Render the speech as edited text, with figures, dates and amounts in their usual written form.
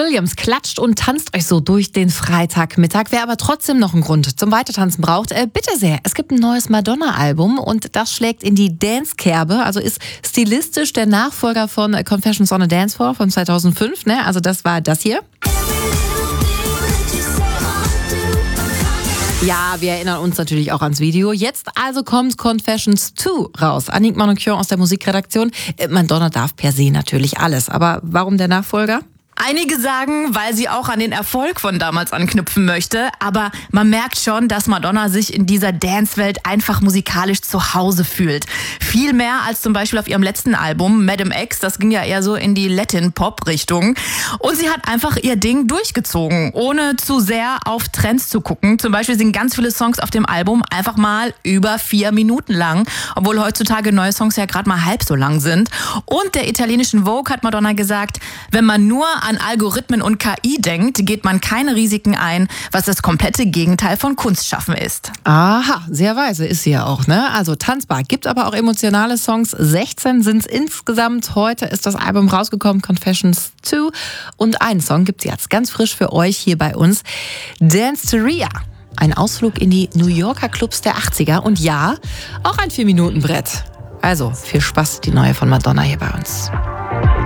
Williams klatscht und tanzt euch so durch den Freitagmittag. Wer aber trotzdem noch einen Grund zum Weitertanzen braucht, bitte sehr. Es gibt ein neues Madonna-Album und das schlägt in die Dance-Kerbe, also ist stilistisch der Nachfolger von Confessions on a Dance Floor von 2005. Ne? Also das war das hier. Ja, wir erinnern uns natürlich auch ans Video. Jetzt also kommt Confessions 2 raus. Annick Manoukian aus der Musikredaktion. Madonna darf per se natürlich alles. Aber warum der Nachfolger? Einige sagen, weil sie auch an den Erfolg von damals anknüpfen möchte. Aber man merkt schon, dass Madonna sich in dieser Dance-Welt einfach musikalisch zu Hause fühlt. Viel mehr als zum Beispiel auf ihrem letzten Album, Madame X. Das ging ja eher so in die Latin-Pop-Richtung. Und sie hat einfach ihr Ding durchgezogen, ohne zu sehr auf Trends zu gucken. Zum Beispiel sind ganz viele Songs auf dem Album einfach mal über 4 Minuten lang. Obwohl heutzutage neue Songs ja gerade mal halb so lang sind. Und der italienischen Vogue hat Madonna gesagt, wenn man nur an Algorithmen und KI denkt, geht man keine Risiken ein, was das komplette Gegenteil von Kunstschaffen ist. Aha, sehr weise ist sie ja auch, ne? Also tanzbar, gibt aber auch emotionale Songs. 16 sind es insgesamt. Heute ist das Album rausgekommen, Confessions 2. Und einen Song gibt es jetzt ganz frisch für euch hier bei uns. Danceteria. Ein Ausflug in die New Yorker Clubs der 80er. Und ja, auch ein 4-Minuten-Brett. Also, viel Spaß, die neue von Madonna hier bei uns.